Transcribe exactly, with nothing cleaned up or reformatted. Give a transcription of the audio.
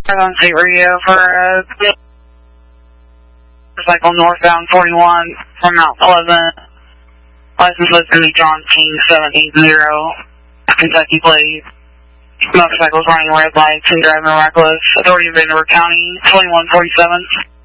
on state radio for uh, motorcycle northbound forty-one from Mount Pleasant. License is going to be John King seven eight zero. Kentucky plate. Motorcycles running red lights and driving reckless. Authority of Vanderbilt County twenty-one forty-seven.